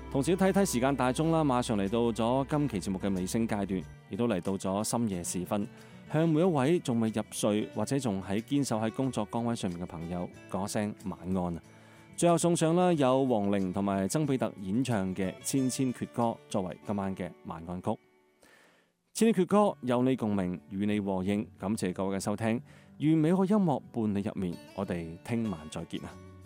同時睇睇時間大鐘啦，馬上嚟到咗今期節目嘅尾聲階段，亦都嚟到咗深夜時分，向每一位仲未入睡或者仲喺堅守喺工作崗位上面嘅朋友講聲晚安啊！最後送上啦，有黃齡同埋曾比特演唱嘅《千千闕歌》作為今晚嘅晚安曲。千千闕歌有你共鳴，與你和應，感謝各位嘅收聽，願美好音樂伴你入眠，我哋聽晚再見啊！